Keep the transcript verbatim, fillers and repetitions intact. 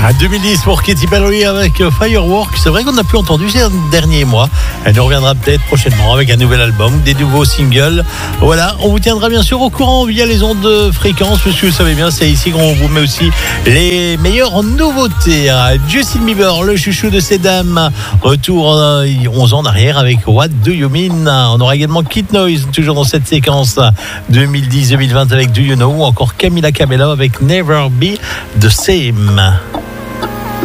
À deux mille dix pour Katy Perry avec Firework. C'est vrai qu'on n'a plus entendu ces derniers mois. Elle nous reviendra peut-être prochainement avec un nouvel album, des nouveaux singles. Voilà, on vous tiendra bien sûr au courant via les ondes de fréquence, puisque vous savez bien, c'est ici qu'on vous met aussi les meilleures nouveautés. Justin Bieber, le chouchou de ces dames, retour euh, onze ans en arrière avec What Do You Mean. On aura également Kid Noise, toujours dans cette séquence deux mille dix deux mille vingt avec Do You Know, ou encore Camila Cabello avec Never Be The Same.